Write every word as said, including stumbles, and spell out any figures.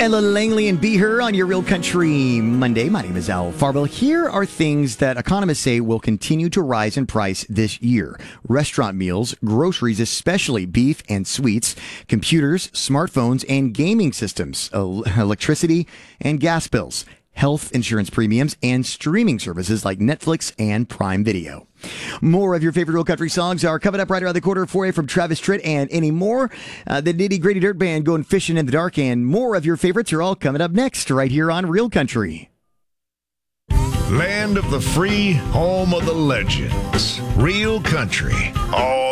Ella Langley and Be Her on your Real Country Monday. My name is Al Farwell. Here are things that economists say will continue to rise in price this year. Restaurant meals, groceries, especially beef and sweets, computers, smartphones, and gaming systems, electricity and gas bills, health insurance premiums, and streaming services like Netflix and Prime Video. More of your favorite Real Country songs are coming up right around the corner for you from Travis Tritt and any more. Uh, the Nitty Gritty Dirt Band going fishing in the dark, and more of your favorites are all coming up next right here on Real Country. Land of the free, home of the legends. Real Country. All